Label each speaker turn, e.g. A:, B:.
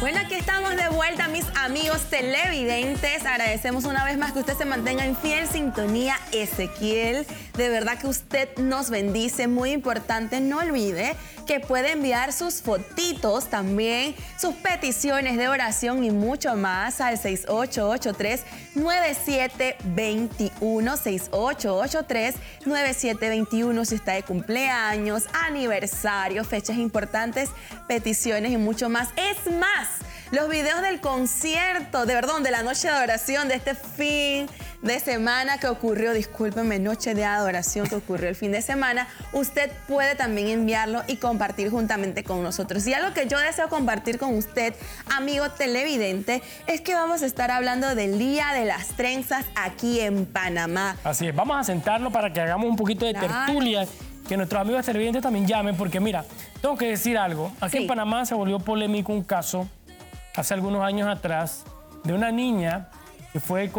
A: Bueno, aquí estamos de vuelta, mis amigos televidentes. Agradecemos una vez más que usted se mantenga en fiel sintonía. Ezequiel, de verdad que usted nos bendice. Muy importante, no olvide que puede enviar sus fotitos también, sus peticiones de oración y mucho más al 6883-9721. 6883-9721 si está de cumpleaños, aniversario, fechas importantes, peticiones y mucho más. Es más, los videos del concierto, de la noche de adoración de este fin de semana que ocurrió, discúlpenme, noche de adoración que ocurrió el fin de semana, usted puede también enviarlo y compartir juntamente con nosotros. Y algo que yo deseo compartir con usted, amigo televidente, es que vamos a estar hablando del Día de las Trenzas aquí en Panamá.
B: Así es, vamos a sentarnos para que hagamos un poquito de tertulia, que nuestros amigos televidentes también llamen, porque mira, tengo que decir algo. Aquí en Panamá se volvió polémico un caso hace algunos años atrás de una niña que fue